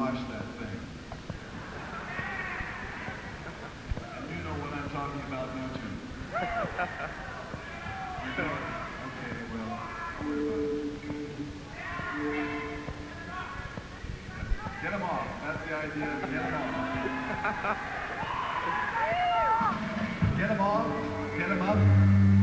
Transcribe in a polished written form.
wash that thing. And you know what I'm talking about, don't you? You don't? Okay, well, don't worry about it. Get them off. That's the idea. Get them off. Get them off. Get them up.